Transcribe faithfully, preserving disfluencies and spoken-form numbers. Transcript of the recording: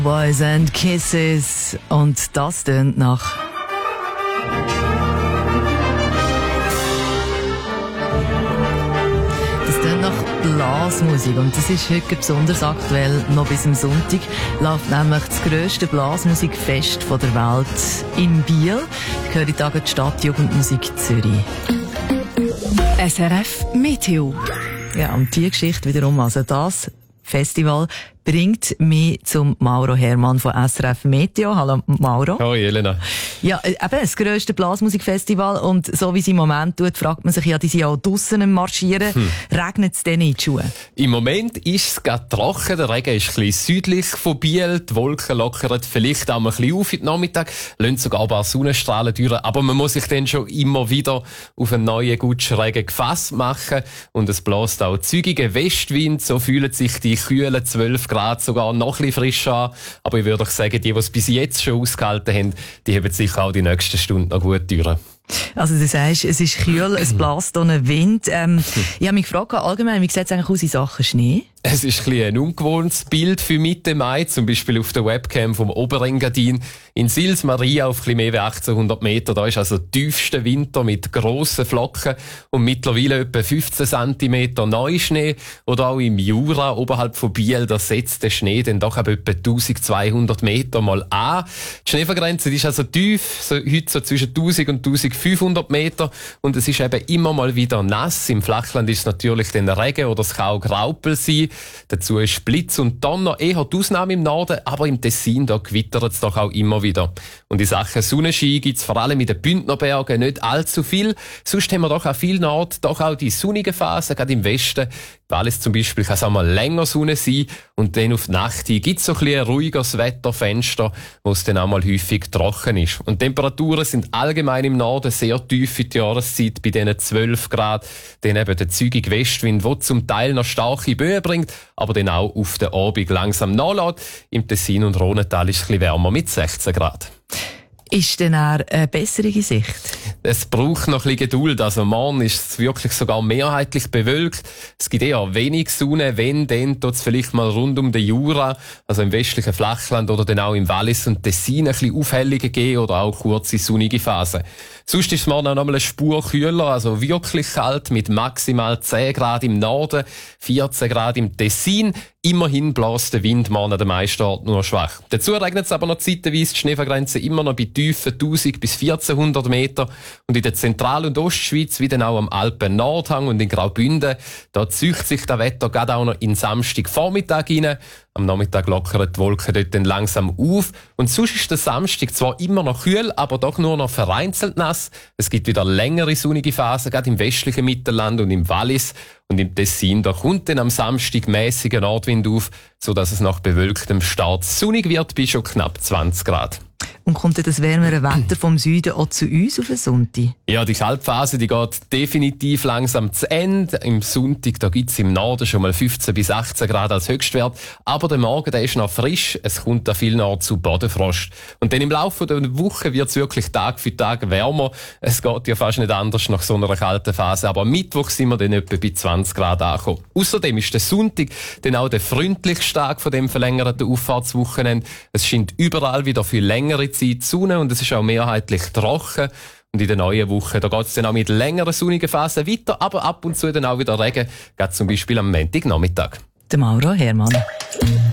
Boys and Kisses. Und das tönt nach... Das tönt nach Blasmusik. Und das ist heute besonders aktuell. Noch bis am Sonntag läuft nämlich das grösste Blasmusikfest der Welt in Biel. Ich höre Tage die Stadtjugendmusik Zürich. S R F Meteo. Ja, und die Geschichte wiederum, also das Festival bringt mich zum Mauro Hermann von S R F Meteo. Hallo Mauro. Hallo Elena. Ja, eben das grösste Blasmusikfestival und so wie es im Moment tut, fragt man sich ja, die sind ja auch draussen am Marschieren. Hm. Regnet es denn in die Schuhe? Im Moment ist es gerade trocken, der Regen ist ein bisschen südlich von Biel, die Wolken lockern vielleicht auch mal ein bisschen auf in den Nachmittag, lassen sogar ein paar Sonnenstrahlen durch, aber man muss sich dann schon immer wieder auf einen neuen Gutschregen gefasst machen und es bläst auch zügige Westwind, so fühlen sich die kühlen zwölf Grad sogar noch ein bisschen frisch an. Aber ich würde euch sagen, die, die es bis jetzt schon ausgehalten haben, die haben sicher auch die nächsten Stunden noch gut durch. Also du sagst, es ist kühl, es bläst ohne Wind. Ähm, ich habe mich gefragt, allgemein, wie sieht es eigentlich aus in Sachen Schnee? Es ist ein, bisschen ein ungewohntes Bild für Mitte Mai, zum Beispiel auf der Webcam vom Oberengadin. In Sils Maria auf ein bisschen mehr als achtzehnhundert Meter, da ist also der tiefste Winter mit grossen Flocken und mittlerweile etwa fünfzehn Zentimeter Neuschnee. Oder auch im Jura, oberhalb von Biel, da setzt der Schnee dann doch etwa eintausendzweihundert Meter mal an. Die Schneefallgrenze ist also tief, so, heute so zwischen tausend und eintausendfünfhundert Meter und es ist eben immer mal wieder nass. Im Flachland ist es natürlich den Regen oder es kann auch Graupel sein. Dazu ist Blitz und Donner eher die Ausnahme im Norden, aber im Tessin, da gewittert es doch auch immer wieder. Und in Sachen Sonnenschein gibt es vor allem in den Bündnerbergen nicht allzu viel. Sonst haben wir doch an vielen Orten doch auch die sonnige Phase, gerade im Westen. Wallis zum Beispiel kann es auch mal länger Sonne sein und dann auf die Nacht hin gibt es so ein bisschen ein ruhiges Wetterfenster, wo es dann auch mal häufig trocken ist. Und die Temperaturen sind allgemein im Norden sehr tief für die Jahreszeit, bei diesen zwölf Grad. Dann eben der zügige Westwind, der zum Teil noch starke Böen bringt, aber dann auch auf den Abend langsam nachlässt. Im Tessin und Rhontal ist es ein bisschen wärmer mit sechzehn Grad. Ist denn auch eine bessere Sicht? Es braucht noch ein bisschen Geduld. Also morgen ist es wirklich sogar mehrheitlich bewölkt. Es gibt eher wenig Sonne. Wenn, dann tut es vielleicht mal rund um den Jura, also im westlichen Flachland oder dann auch im Wallis und Tessin ein bisschen Aufhellungen geben oder auch kurze sonnige Phasen. Sonst ist es morgen auch noch mal eine Spur kühler, also wirklich kalt mit maximal zehn Grad im Norden, vierzehn Grad im Tessin. Immerhin bläst der Wind morgen an den meisten Orten nur schwach. Dazu regnet es aber noch zeitweise, die Schneefallgrenze immer noch bei tiefen tausend bis vierzehnhundert Meter. Und in der Zentral- und Ostschweiz, wie dann auch am Alpen-Nordhang und in Graubünden, da zieht sich das Wetter gerade auch noch in Samstagvormittag rein. Am Nachmittag lockern die Wolken dort dann langsam auf. Und sonst ist der Samstag zwar immer noch kühl, aber doch nur noch vereinzelt nass. Es gibt wieder längere sonnige Phasen, gerade im westlichen Mittelland und im Wallis. Und im Tessin, da kommt dann am Samstag mäßiger Nordwind auf, sodass es nach bewölktem Start sonnig wird bis schon knapp zwanzig Grad. Und kommt dann das wärmere Wetter vom Süden auch zu uns auf den Sonntag? Ja, die Kaltphase, die geht definitiv langsam zu Ende. Im Sonntag, da gibt's im Norden schon mal fünfzehn bis achtzehn Grad als Höchstwert. Aber der Morgen, der ist noch frisch. Es kommt an vielen Orten zu Bodenfrost. Und dann im Laufe der Woche wird's wirklich Tag für Tag wärmer. Es geht ja fast nicht anders nach so einer kalten Phase. Aber am Mittwoch sind wir dann etwa bei zwanzig Grad angekommen. Außerdem ist der Sonntag dann auch der freundlichste Tag von dem verlängerten Auffahrtswochenende. Es scheint überall wieder für längere Zeit die Sonne und es ist auch mehrheitlich trocken. Und in der neuen Woche, da geht es dann auch mit längeren sonnigen Phasen weiter, aber ab und zu dann auch wieder Regen, gerade zum Beispiel am Montagnachmittag. Der Mauro Hermann.